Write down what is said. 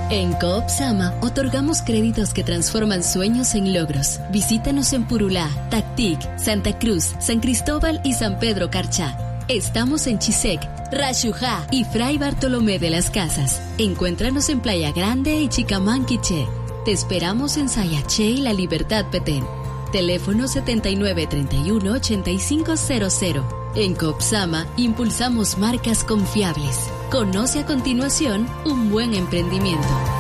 En Coop Sama otorgamos créditos que transforman sueños en logros. Visítanos en Purulá, Tactic, Santa Cruz, San Cristóbal y San Pedro Carchá. Estamos en Chisec, Rayujá y Fray Bartolomé de las Casas. Encuéntranos en Playa Grande y Chicamán, Quiché. Te esperamos en Sayaché y La Libertad, Petén. Teléfono 7931-8500. En Coop Sama impulsamos marcas confiables. Conoce a continuación un buen emprendimiento.